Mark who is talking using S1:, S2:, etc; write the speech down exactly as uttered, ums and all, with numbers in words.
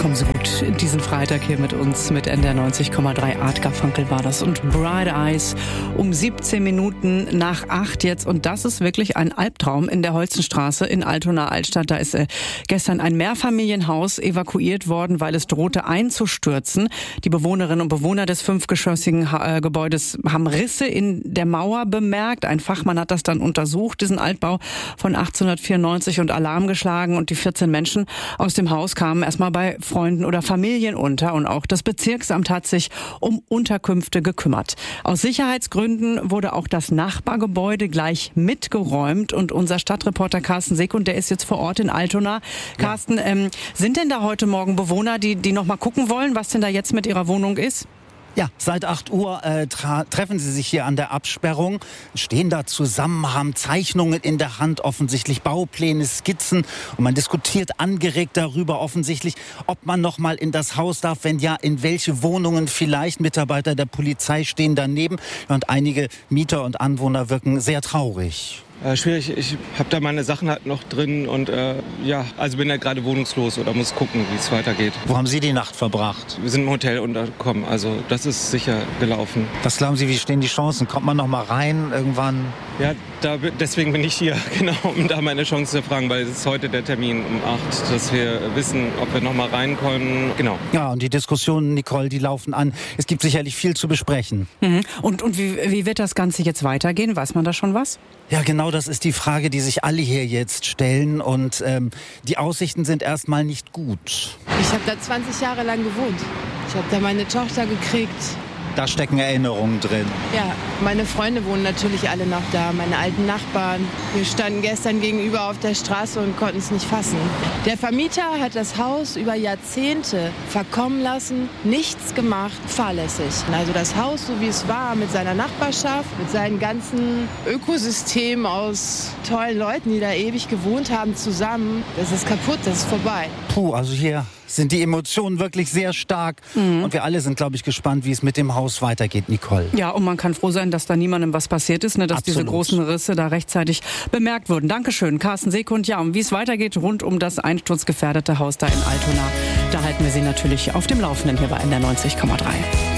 S1: Kommen Sie gut in diesen Freitag hier mit uns, mit N D R neunzig Komma drei. Art Garfunkel war das und Bright Eyes um siebzehn Minuten nach acht jetzt. Und das ist wirklich ein Albtraum in der Holzenstraße in Altona-Altstadt. Da ist äh, gestern ein Mehrfamilienhaus evakuiert worden, weil es drohte einzustürzen. Die Bewohnerinnen und Bewohner des fünfgeschossigen äh, Gebäudes haben Risse in der Mauer bemerkt. Ein Fachmann hat das dann untersucht, diesen Altbau von achtzehnhundertvierundneunzig, und Alarm geschlagen. Und die vierzehn Menschen aus dem Haus kamen erstmal bei Freunden oder Familien unter, und auch das Bezirksamt hat sich um Unterkünfte gekümmert. Aus Sicherheitsgründen wurde auch das Nachbargebäude gleich mitgeräumt, und unser Stadtreporter Carsten Sekund, der ist jetzt vor Ort in Altona. Carsten, ja. ähm, sind denn da heute Morgen Bewohner, die, die noch mal gucken wollen, was denn da jetzt mit ihrer Wohnung ist?
S2: Ja, seit acht Uhr äh, treffen sie sich hier an der Absperrung, stehen da zusammen, haben Zeichnungen in der Hand, offensichtlich Baupläne, Skizzen, und man diskutiert angeregt darüber offensichtlich, ob man noch mal in das Haus darf, wenn ja, in welche Wohnungen vielleicht. Mitarbeiter der Polizei stehen daneben, und einige Mieter und Anwohner wirken sehr traurig.
S3: Äh, schwierig, ich habe da meine Sachen halt noch drin und äh, ja, also bin ja gerade wohnungslos oder muss gucken, wie es weitergeht.
S2: Wo haben Sie die Nacht verbracht?
S3: Wir sind im Hotel untergekommen, also das ist sicher gelaufen.
S2: Was glauben Sie, wie stehen die Chancen? Kommt man noch mal rein irgendwann?
S3: Ja, da, deswegen bin ich hier, genau, um da meine Chance zu fragen, weil es ist heute der Termin um acht, dass wir wissen, ob wir noch mal reinkommen, genau.
S2: Ja, und die Diskussionen, Nicole, die laufen an. Es gibt sicherlich viel zu besprechen.
S1: Mhm. Und, und wie, wie wird das Ganze jetzt weitergehen? Weiß man da schon was?
S2: Ja, genau, das ist die Frage, die sich alle hier jetzt stellen, und ähm, die Aussichten sind erstmal nicht gut.
S4: Ich habe da zwanzig Jahre lang gewohnt. Ich habe da meine Tochter gekriegt.
S2: Da stecken Erinnerungen drin.
S4: Ja, meine Freunde wohnen natürlich alle noch da, meine alten Nachbarn. Wir standen gestern gegenüber auf der Straße und konnten es nicht fassen. Der Vermieter hat das Haus über Jahrzehnte verkommen lassen, nichts gemacht, fahrlässig. Also das Haus, so wie es war, mit seiner Nachbarschaft, mit seinem ganzen Ökosystem aus tollen Leuten, die da ewig gewohnt haben, zusammen, das ist kaputt, das ist vorbei.
S2: Puh, also hier sind die Emotionen wirklich sehr stark. Mhm. Und wir alle sind, glaube ich, gespannt, wie es mit dem Haus weitergeht, Nicole.
S1: Ja, und man kann froh sein, dass da niemandem was passiert ist, ne, dass Absolut. diese großen Risse da rechtzeitig bemerkt wurden. Dankeschön, Carsten Sekund. Ja, und wie es weitergeht rund um das einsturzgefährdete Haus da in Altona, da halten wir Sie natürlich auf dem Laufenden hier bei N D R neunzig Komma drei.